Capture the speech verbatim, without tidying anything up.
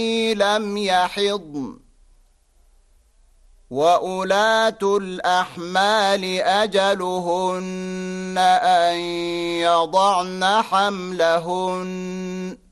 لم يحضن وأولاة الأحمال أجلهن أن يضعن حملهن